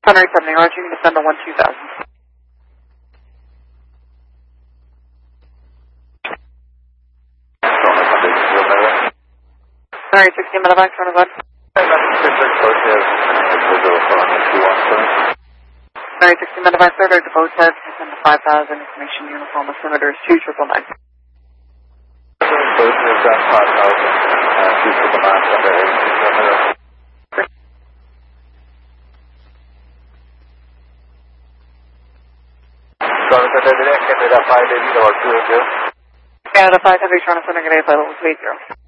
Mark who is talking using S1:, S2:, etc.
S1: Sunrise 70, Roger, you can descend to 12000. Sunrise 16, medevac, turn of Sunrise 16, medevac, third, or depot head, descend to 5000, information uniform, altimeter is 2999. Canada 5 Heavy, level 280. Canada 5 Heavy, trying to send a level 280.